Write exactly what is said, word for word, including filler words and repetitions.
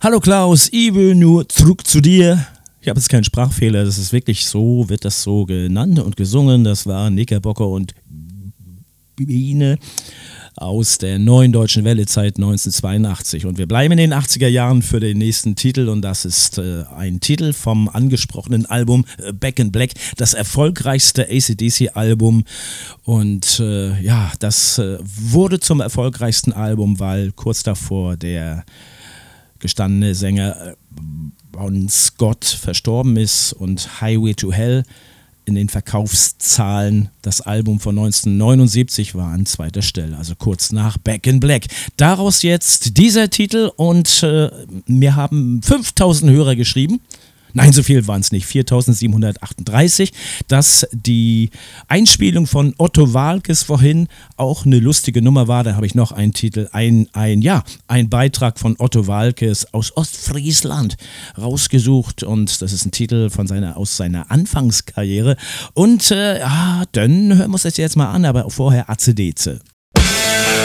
Hallo Klaus, ich will nur zurück zu dir. Ich habe jetzt keinen Sprachfehler, das ist wirklich so, wird das so genannt und gesungen. Das war Knickerbocker und Biene aus der Neuen Deutschen Welle-Zeit neunzehnhundertzweiundachtzig. Und wir bleiben in den achtziger Jahren für den nächsten Titel und das ist äh, ein Titel vom angesprochenen Album äh, Back in Black, das erfolgreichste A C D C-Album. Und äh, ja, das äh, wurde zum erfolgreichsten Album, weil kurz davor der gestandene Sänger Bon Scott verstorben ist und Highway to Hell in den Verkaufszahlen, das Album von neunzehnhundertneunundsiebzig war an zweiter Stelle, also kurz nach Back in Black. Daraus jetzt dieser Titel und äh, mir haben fünftausend Hörer geschrieben, nein, so viel waren es nicht, viertausendsiebenhundertachtunddreißig, dass die Einspielung von Otto Waalkes vorhin auch eine lustige Nummer war. Da habe ich noch einen Titel, ein, ein, ja, ein Beitrag von Otto Waalkes aus Ostfriesland rausgesucht und das ist ein Titel von seiner, aus seiner Anfangskarriere und äh, ja, dann hören wir uns das jetzt mal an, aber vorher A C D C.